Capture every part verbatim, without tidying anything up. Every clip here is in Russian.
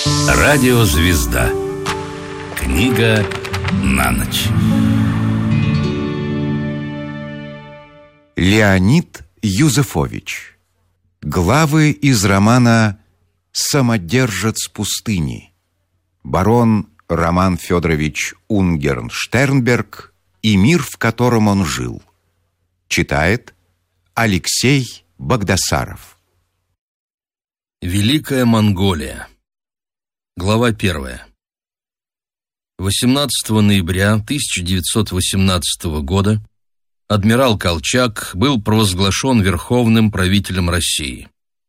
Радиозвезда. Книга на ночь. Леонид Юзефович. Главы из романа «Самодержец пустыни». Барон Роман Федорович Унгерн-Штернберг и мир, в котором он жил. Читает Алексей Багдасаров. Великая Монголия. Глава первая. восемнадцатого ноября тысяча девятьсот восемнадцатого года адмирал Колчак был провозглашен верховным правителем России.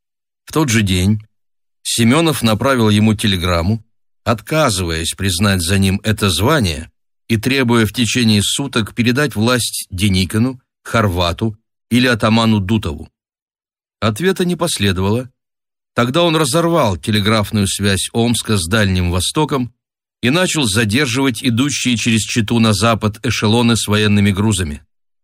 В тот же день Семенов направил ему телеграмму, отказываясь признать за ним это звание и требуя в течение суток передать власть Деникину, Хорвату или атаману Дутову. Ответа не последовало. Тогда он разорвал телеграфную связь Омска с Дальним Востоком и начал задерживать идущие через Читу на запад эшелоны с военными грузами.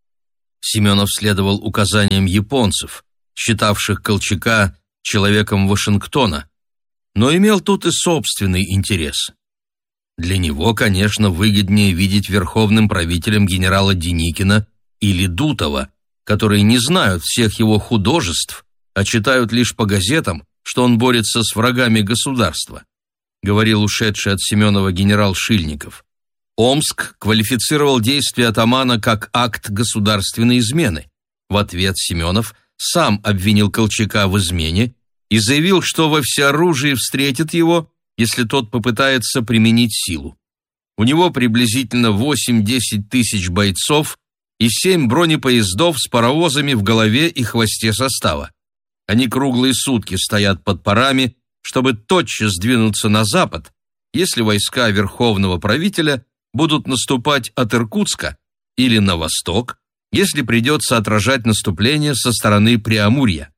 Семенов следовал указаниям японцев, считавших Колчака человеком Вашингтона, но имел тут и собственный интерес. Для него, конечно, выгоднее видеть верховным правителем генерала Деникина или Дутова, которые не знают всех его художеств, а читают лишь по газетам, что он борется с врагами государства, говорил ушедший от Семенова генерал Шильников. Омск квалифицировал действия атамана как акт государственной измены. В ответ Семенов сам обвинил Колчака в измене и заявил, что во всеоружии встретит его, если тот попытается применить силу. У него приблизительно восемь-десять тысяч бойцов и семь бронепоездов с паровозами в голове и хвосте состава. Они круглые сутки стоят под парами, чтобы тотчас двинуться на запад, если войска верховного правителя будут наступать от Иркутска, или на восток, если придется отражать наступление со стороны Преамурья.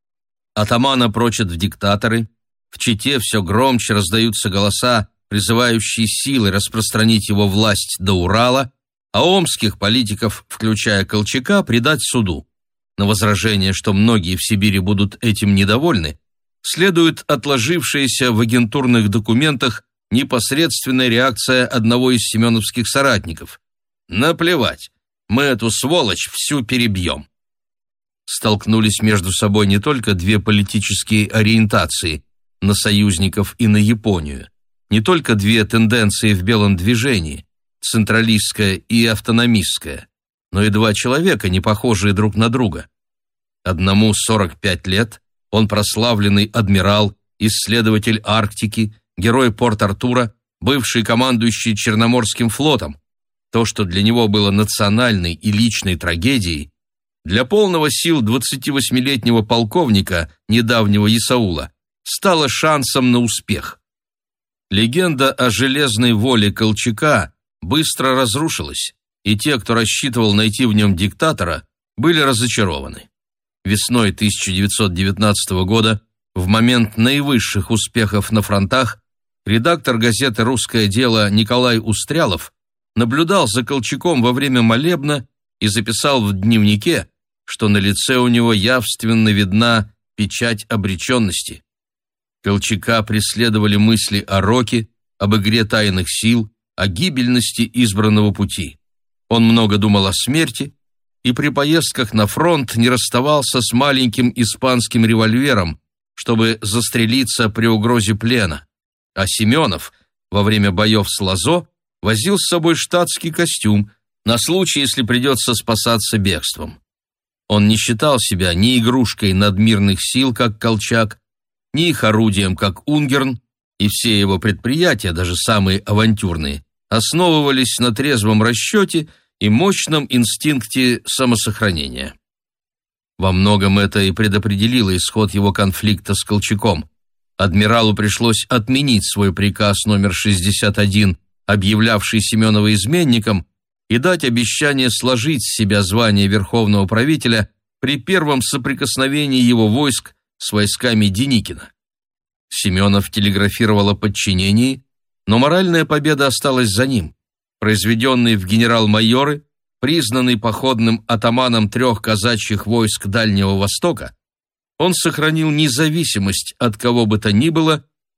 Атамана прочат в диктаторы, в Чите все громче раздаются голоса, призывающие силы распространить его власть до Урала, а омских политиков, включая Колчака, предать суду. На возражение, что многие в Сибири будут этим недовольны, следует отложившаяся в агентурных документах непосредственная реакция одного из семеновских соратников. «Наплевать, мы эту сволочь всю перебьем». Столкнулись между собой не только две политические ориентации – на союзников и на Японию, не только две тенденции в белом движении – централистская и автономистская, но и два человека, не похожие друг на друга. Одному сорок пять лет, он прославленный адмирал, исследователь Арктики, герой Порт-Артура, бывший командующий Черноморским флотом. То, что для него было национальной и личной трагедией, для полного сил двадцативосьмилетнего полковника, недавнего Исаула, стало шансом на успех. Легенда о железной воле Колчака быстро разрушилась, и те, кто рассчитывал найти в нем диктатора, были разочарованы. Весной тысяча девятьсот девятнадцатого года, в момент наивысших успехов на фронтах, редактор газеты «Русское дело» Николай Устрялов наблюдал за Колчаком во время молебна и записал в дневнике, что на лице у него явственно видна печать обреченности. Колчака преследовали мысли о роке, об игре тайных сил, о гибельности избранного пути. Он много думал о смерти и при поездках на фронт не расставался с маленьким испанским револьвером, чтобы застрелиться при угрозе плена. А Семенов во время боев с Лазо возил с собой штатский костюм на случай, если придется спасаться бегством. Он не считал себя ни игрушкой надмирных сил, как Колчак, ни их орудием, как Унгерн, и все его предприятия, даже самые авантюрные, основывались на трезвом расчете и мощном инстинкте самосохранения. Во многом это и предопределило исход его конфликта с Колчаком. Адмиралу пришлось отменить свой приказ номер шестьдесят один, объявлявший Семенова изменником, и дать обещание сложить с себя звание верховного правителя при первом соприкосновении его войск с войсками Деникина. Семенов телеграфировал о подчинении, но моральная победа осталась за ним. Произведенный в генерал-майоры, признанный походным атаманом трех казачьих войск Дальнего Востока, он сохранил независимость от кого бы то ни было,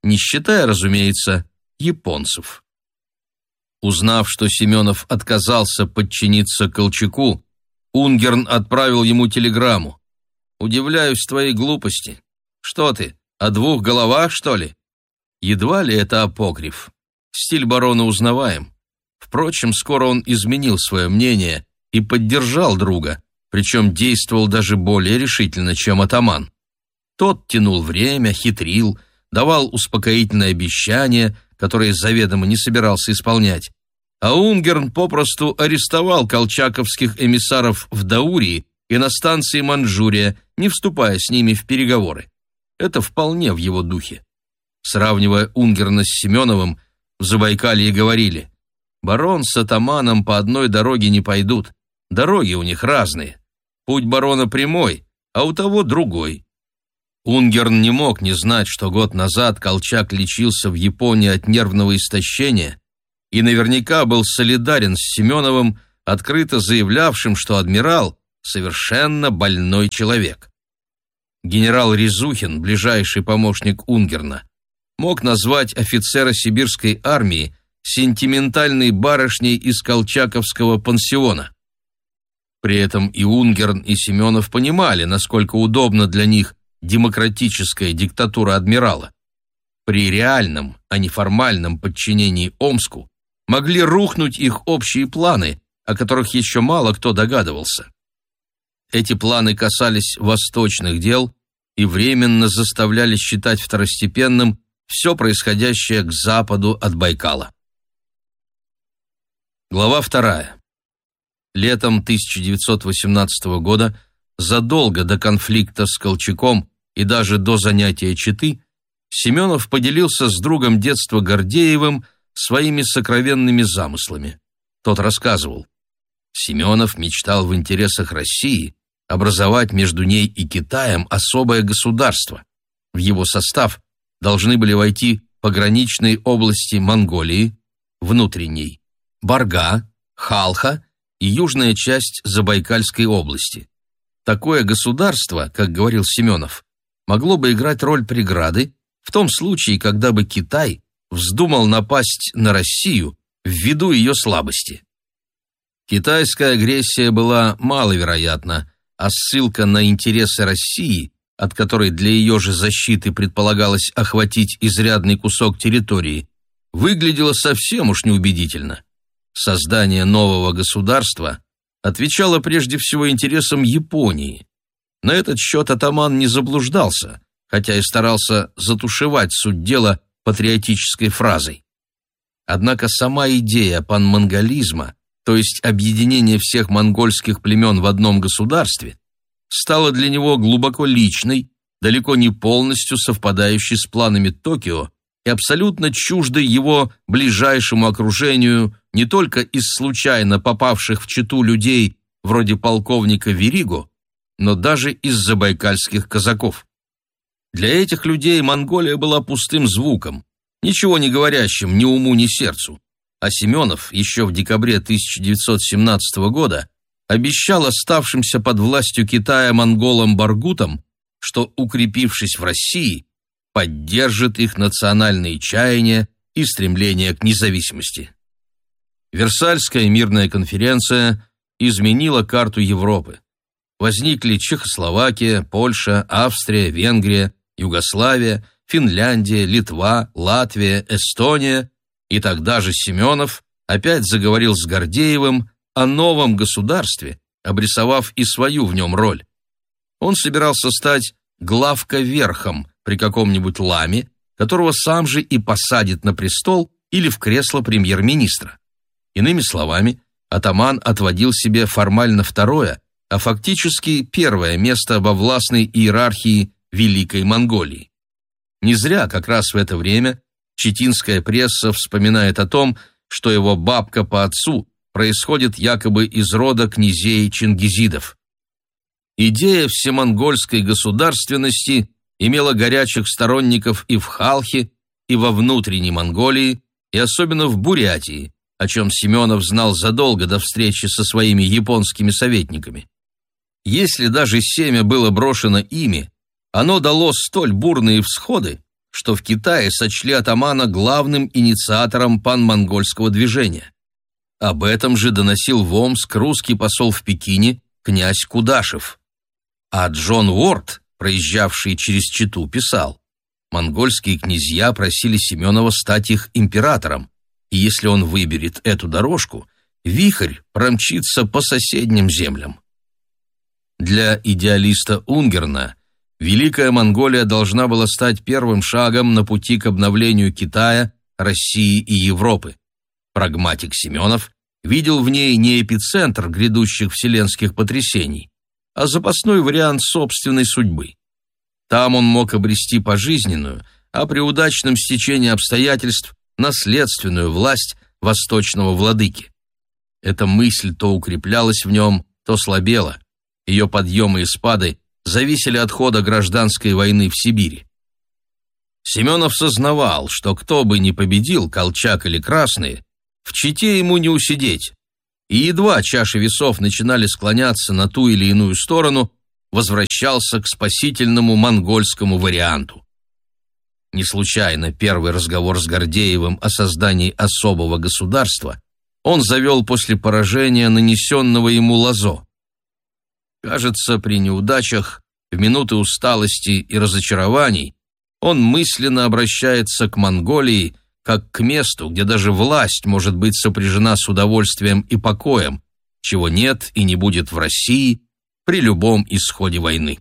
не считая, разумеется, японцев. Узнав, что Семенов отказался подчиниться Колчаку, Унгерн отправил ему телеграмму: «Удивляюсь твоей глупости. Что ты, о двух головах, что ли?» Едва ли это апокриф. Стиль барона узнаваем. Впрочем, скоро он изменил свое мнение и поддержал друга, причем действовал даже более решительно, чем атаман. Тот тянул время, хитрил, давал успокоительные обещания, которые заведомо не собирался исполнять. А Унгерн попросту арестовал колчаковских эмиссаров в Даурии и на станции Манчжурия, не вступая с ними в переговоры. Это вполне в его духе. Сравнивая Унгерна с Семеновым, в Забайкалье говорили: барон с атаманом по одной дороге не пойдут, дороги у них разные. Путь барона прямой, а у того другой. Унгерн не мог не знать, что год назад Колчак лечился в Японии от нервного истощения и наверняка был солидарен с Семеновым, открыто заявлявшим, что адмирал — совершенно больной человек. Генерал Резухин, ближайший помощник Унгерна, мог назвать офицера сибирской армии сентиментальной барышней из колчаковского пансиона. При этом и Унгерн, и Семенов понимали, насколько удобна для них демократическая диктатура адмирала. При реальном, а не формальном подчинении Омску могли рухнуть их общие планы, о которых еще мало кто догадывался. Эти планы касались восточных дел и временно заставляли считать второстепенным все происходящее к западу от Байкала. Глава вторая. Летом тысяча девятьсот восемнадцатого года, задолго до конфликта с Колчаком и даже до занятия Читы, Семенов поделился с другом детства Гордеевым своими сокровенными замыслами. Тот рассказывал: Семенов мечтал в интересах России образовать между ней и Китаем особое государство. В его состав должны были войти пограничные области Монголии, внутренней, Барга, Халха и южная часть Забайкальской области. Такое государство, как говорил Семенов, могло бы играть роль преграды в том случае, когда бы Китай вздумал напасть на Россию ввиду ее слабости. Китайская агрессия была маловероятна, а ссылка на интересы России, от которой для ее же защиты предполагалось охватить изрядный кусок территории, выглядела совсем уж неубедительно. Создание нового государства отвечало прежде всего интересам Японии. На этот счет атаман не заблуждался, хотя и старался затушевать суть дела патриотической фразой. Однако сама идея панмонголизма, то есть объединение всех монгольских племен в одном государстве, стала для него глубоко личной, далеко не полностью совпадающей с планами Токио и абсолютно чуждой его ближайшему окружению не только из случайно попавших в Читу людей вроде полковника Вериго, но даже из забайкальских казаков. Для этих людей Монголия была пустым звуком, ничего не говорящим ни уму, ни сердцу. А Семенов еще в декабре тысяча девятьсот семнадцатого года обещал оставшимся под властью Китая монголам-баргутам, что, укрепившись в России, поддержит их национальные чаяния и стремление к независимости. Версальская мирная конференция изменила карту Европы. Возникли Чехословакия, Польша, Австрия, Венгрия, Югославия, Финляндия, Литва, Латвия, Эстония, и тогда же Семенов опять заговорил с Гордеевым о новом государстве, обрисовав и свою в нем роль. Он собирался стать главковерхом при каком-нибудь ламе, которого сам же и посадит на престол или в кресло премьер-министра. Иными словами, атаман отводил себе формально второе, а фактически первое место во властной иерархии Великой Монголии. Не зря как раз в это время читинская пресса вспоминает о том, что его бабка по отцу происходит якобы из рода князей чингизидов. Идея всемонгольской государственности имела горячих сторонников и в Халхе, и во внутренней Монголии, и особенно в Бурятии, о чем Семенов знал задолго до встречи со своими японскими советниками. Если даже семя было брошено ими, оно дало столь бурные всходы, что в Китае сочли атамана главным инициатором панмонгольского движения. Об этом же доносил в Омск русский посол в Пекине князь Кудашев. А Джон Уорд, проезжавший через Читу, писал: монгольские князья просили Семенова стать их императором, и если он выберет эту дорожку, вихрь промчится по соседним землям. Для идеалиста Унгерна Великая Монголия должна была стать первым шагом на пути к обновлению Китая, России и Европы. Прагматик Семенов видел в ней не эпицентр грядущих вселенских потрясений, а запасной вариант собственной судьбы. Там он мог обрести пожизненную, а при удачном стечении обстоятельств наследственную власть восточного владыки. Эта мысль то укреплялась в нем, то слабела. Ее подъемы и спады зависели от хода гражданской войны в Сибири. Семенов сознавал, что кто бы ни победил, Колчак или Красные, в Чите ему не усидеть. И едва чаши весов начинали склоняться на ту или иную сторону, возвращался к спасительному монгольскому варианту. Не случайно первый разговор с Гордеевым о создании особого государства он завел после поражения, нанесенного ему Лазо. Кажется, при неудачах, в минуты усталости и разочарований, он мысленно обращается к Монголии как к месту, где даже власть может быть сопряжена с удовольствием и покоем, чего нет и не будет в России при любом исходе войны.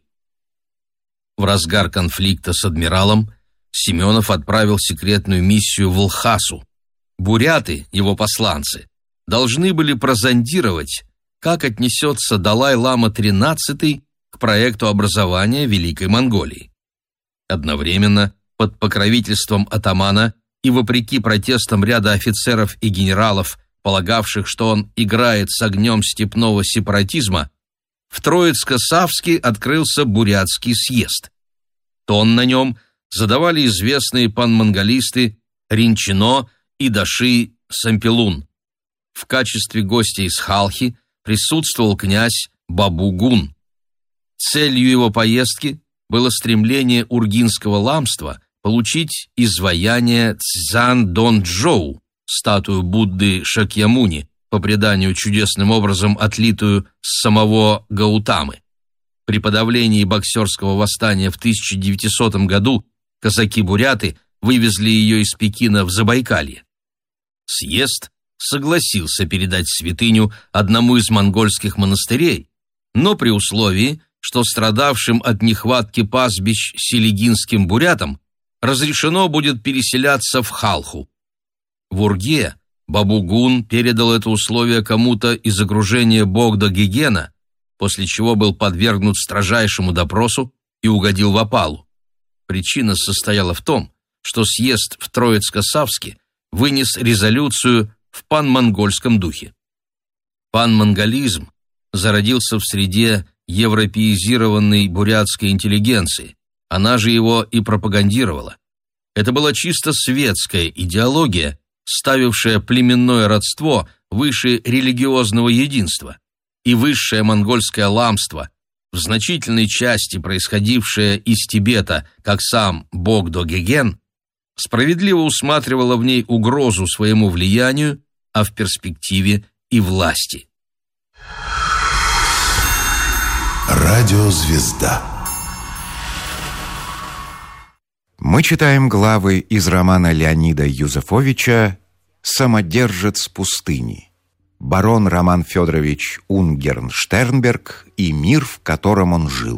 В разгар конфликта с адмиралом Семенов отправил секретную миссию в Лхасу. Буряты, его посланцы, должны были прозондировать, как отнесется Далай-лама тринадцатый к проекту образования Великой Монголии. Одновременно, под покровительством атамана и вопреки протестам ряда офицеров и генералов, полагавших, что он играет с огнем степного сепаратизма, в Троицко-Савске открылся бурятский съезд. Тон на нем задавали известные панмонголисты Ринчино и Даши Сампелун. В качестве гостя из Халхи присутствовал князь Бабу-гун. Целью его поездки было стремление ургинского ламства получить изваяние Цзян-дон-джоу, статую Будды Шакьямуни, по преданию чудесным образом отлитую с самого Гаутамы. При подавлении боксерского восстания в тысяча девятисотом году казаки-буряты вывезли ее из Пекина в Забайкалье. Съезд согласился передать святыню одному из монгольских монастырей, но при условии, что страдавшим от нехватки пастбищ силигинским бурятам разрешено будет переселяться в Халху. В Урге Бабу-гун передал это условие кому-то из окружения Богдо-Гегена, после чего был подвергнут строжайшему допросу и угодил в опалу. Причина состояла в том, что съезд в Троицко-Савске вынес резолюцию в панмонгольском духе. Панмонголизм зародился в среде европеизированной бурятской интеллигенции, она же его и пропагандировала. Это была чисто светская идеология, ставившая племенное родство выше религиозного единства, и высшее монгольское ламство, в значительной части происходившее из Тибета, как сам Богдо-Геген, справедливо усматривало в ней угрозу своему влиянию, а в перспективе и власти. Радиозвезда. Мы читаем главы из романа Леонида Юзефовича «Самодержец пустыни». Барон Роман Федорович Унгерн-Штернберг и мир, в котором он жил.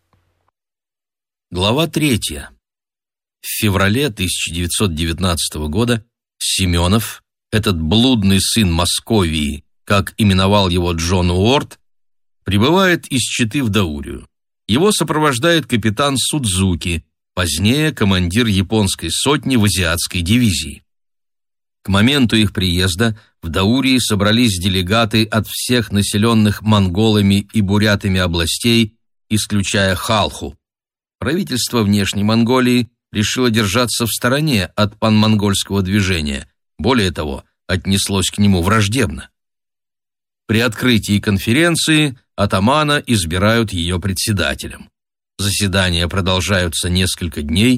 Глава третья. В феврале тысяча девятьсот девятнадцатого года Семенов, этот блудный сын Московии, как именовал его Джон Уорд, прибывает из Читы в Даурию. Его сопровождает капитан Судзуки, позднее командир японской сотни в азиатской дивизии. К моменту их приезда в Даурии собрались делегаты от всех населенных монголами и бурятами областей, исключая Халху. Правительство внешней Монголии решило держаться в стороне от панмонгольского движения, более того, отнеслось к нему враждебно. При открытии конференции атамана избирают ее председателем. Заседания продолжаются несколько дней,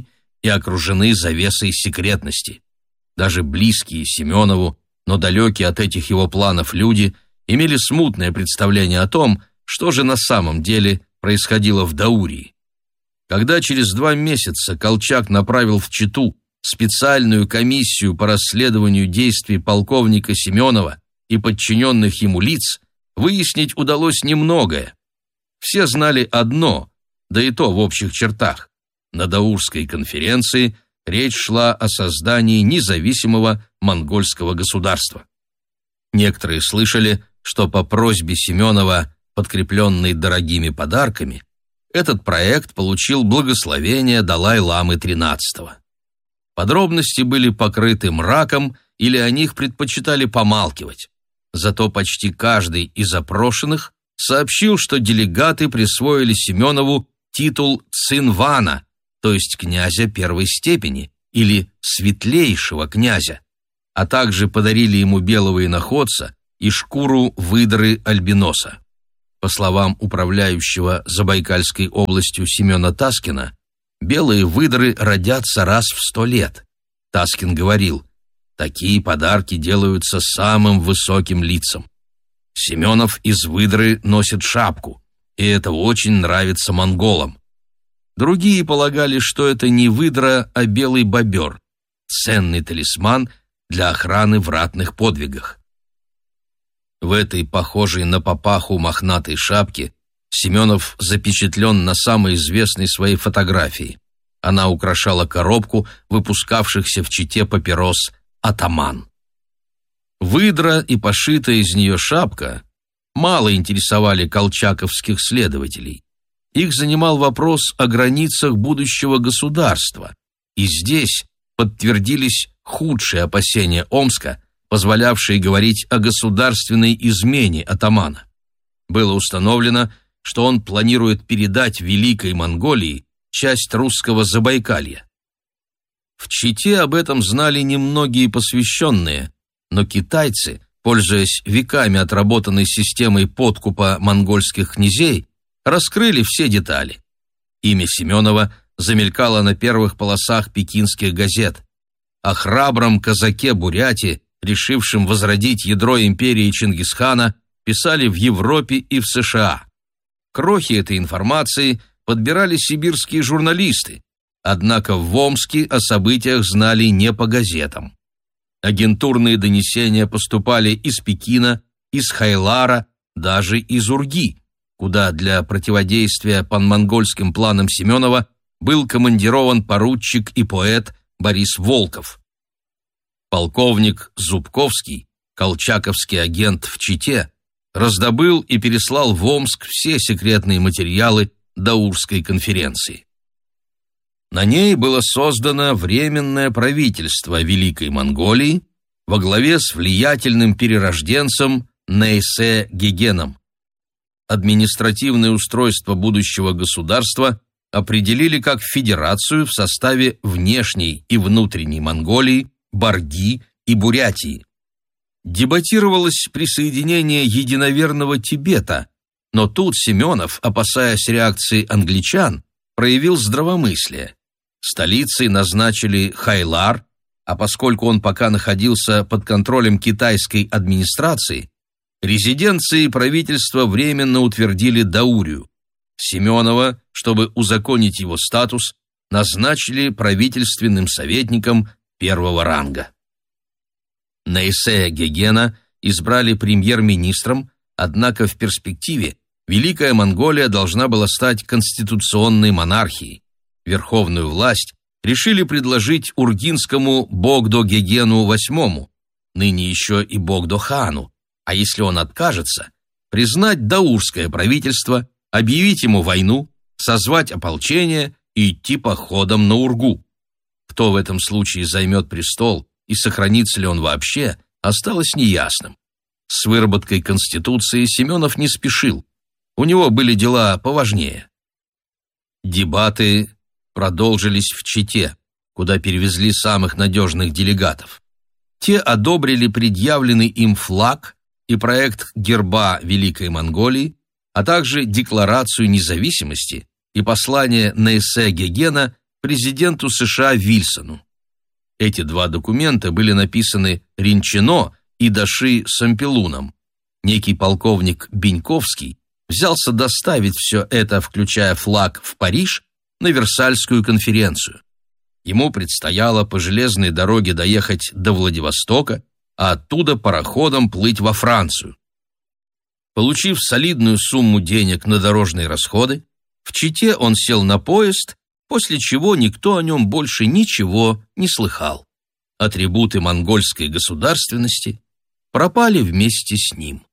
и окружены завесой секретности. Даже близкие Семенову, но далекие от этих его планов люди имели смутное представление о том, что же на самом деле происходило в Даурии. Когда через два месяца Колчак направил в Читу специальную комиссию по расследованию действий полковника Семенова и подчиненных ему лиц, выяснить удалось немногое. Все знали одно, да и то в общих чертах. На Даурской конференции речь шла о создании независимого монгольского государства. Некоторые слышали, что по просьбе Семенова, подкрепленный дорогими подарками, этот проект получил благословение Далай-ламы тринадцатого. Подробности были покрыты мраком, или о них предпочитали помалкивать. Зато почти каждый из опрошенных сообщил, что делегаты присвоили Семенову титул цинвана, то есть князя первой степени или светлейшего князя, а также подарили ему белого иноходца и шкуру выдры-альбиноса. По словам управляющего Забайкальской областью Семена Таскина, белые выдры родятся раз в сто лет. Таскин говорил: такие подарки делаются самым высоким лицам. Семенов из выдры носит шапку, и это очень нравится монголам. Другие полагали, что это не выдра, а белый бобер, ценный талисман для охраны в ратных подвигах. В этой похожей на папаху мохнатой шапке Семенов запечатлен на самой известной своей фотографии. Она украшала коробку выпускавшихся в Чите папирос «Атаман». Выдра и пошитая из нее шапка мало интересовали колчаковских следователей. Их занимал вопрос о границах будущего государства, и здесь подтвердились худшие опасения Омска, позволявшие говорить о государственной измене атамана. Было установлено, что он планирует передать Великой Монголии часть русского Забайкалья. В Чите об этом знали немногие посвященные, но китайцы, пользуясь веками отработанной системой подкупа монгольских князей, раскрыли все детали. Имя Семенова замелькало на первых полосах пекинских газет. О храбром казаке Буряти, решившем возродить ядро империи Чингисхана, писали в Европе и в США. Крохи этой информации подбирали сибирские журналисты, однако в Омске о событиях знали не по газетам. Агентурные донесения поступали из Пекина, из Хайлара, даже из Урги, куда для противодействия панмонгольским планам Семенова был командирован поручик и поэт Борис Волков. Полковник Зубковский, колчаковский агент в Чите, раздобыл и переслал в Омск все секретные материалы Даурской конференции. На ней было создано Временное правительство Великой Монголии во главе с влиятельным перерожденцем Нейсе Гегеном. Административное устройство будущего государства определили как федерацию в составе внешней и внутренней Монголии, Барги и Бурятии. Дебатировалось присоединение единоверного Тибета, но тут Семенов, опасаясь реакции англичан, проявил здравомыслие. Столицей назначили Хайлар, а поскольку он пока находился под контролем китайской администрации, резиденцией правительства временно утвердили Даурию. Семенова, чтобы узаконить его статус, назначили правительственным советником первого ранга. Нейсе Гегена избрали премьер-министром, однако в перспективе Великая Монголия должна была стать конституционной монархией. Верховную власть решили предложить ургинскому Богдо-Гегену восьмому, ныне еще и Богдо-хану, а если он откажется, признать даурское правительство, объявить ему войну, созвать ополчение и идти походом на Ургу. Кто в этом случае займет престол и сохранится ли он вообще, осталось неясным. С выработкой Конституции Семенов не спешил. У него были дела поважнее. Дебаты продолжились в Чите, куда перевезли самых надежных делегатов. Те одобрили предъявленный им флаг и проект герба Великой Монголии, а также декларацию независимости и послание Нейсе Гегена президенту США Вильсону. Эти два документа были написаны Ринчино и Даши Сампелуном. Некий полковник Беньковский взялся доставить все это, включая флаг, в Париж на Версальскую конференцию. Ему предстояло по железной дороге доехать до Владивостока, а оттуда пароходом плыть во Францию. Получив солидную сумму денег на дорожные расходы, в Чите он сел на поезд, после чего никто о нем больше ничего не слыхал. Атрибуты монгольской государственности пропали вместе с ним.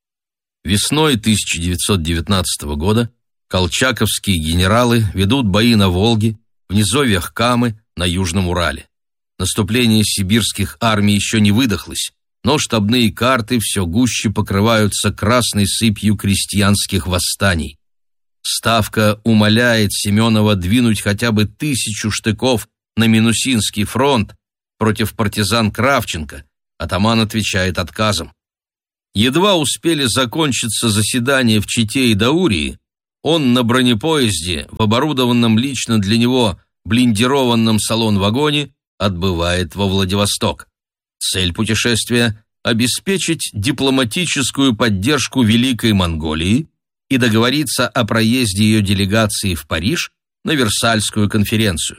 Весной тысяча девятьсот девятнадцатого года колчаковские генералы ведут бои на Волге, в низовьях Камы, на Южном Урале. Наступление сибирских армий еще не выдохлось, но штабные карты все гуще покрываются красной сыпью крестьянских восстаний. Ставка умоляет Семенова двинуть хотя бы тысячу штыков на Минусинский фронт против партизан Кравченко. Атаман отвечает отказом. Едва успели закончиться заседания в Чите и Даурии, он на бронепоезде, в оборудованном лично для него блиндированном салон-вагоне, отбывает во Владивосток. Цель путешествия – обеспечить дипломатическую поддержку Великой Монголии и договориться о проезде ее делегации в Париж на Версальскую конференцию.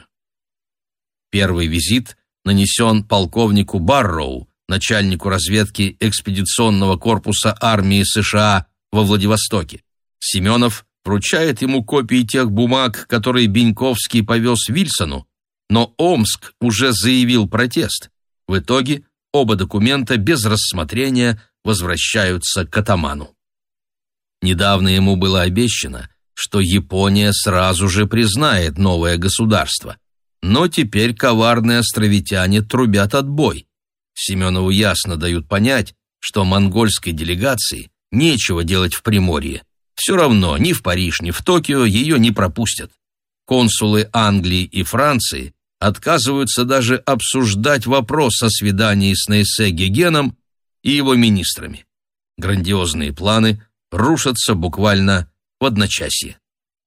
Первый визит нанесен полковнику Барроу, начальнику разведки экспедиционного корпуса армии США во Владивостоке. Семенов вручает ему копии тех бумаг, которые Беньковский повез Вильсону, но Омск уже заявил протест. В итоге оба документа без рассмотрения возвращаются к атаману. Недавно ему было обещано, что Япония сразу же признает новое государство. Но теперь коварные островитяне трубят отбой. Семенову ясно дают понять, что монгольской делегации нечего делать в Приморье. Все равно ни в Париж, ни в Токио ее не пропустят. Консулы Англии и Франции отказываются даже обсуждать вопрос о свидании с Нейсе Гегеном и его министрами. Грандиозные планы рушатся буквально в одночасье.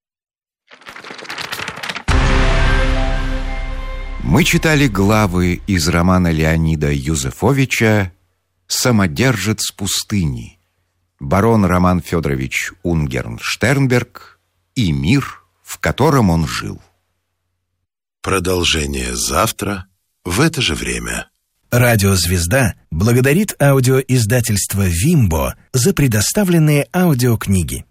Мы читали главы из романа Леонида Юзефовича «Самодержец пустыни», барон Роман Федорович Унгерн-Штернберг и мир, в котором он жил. Продолжение завтра в это же время. Радио «Звезда» благодарит аудиоиздательство «Вимбо» за предоставленные аудиокниги.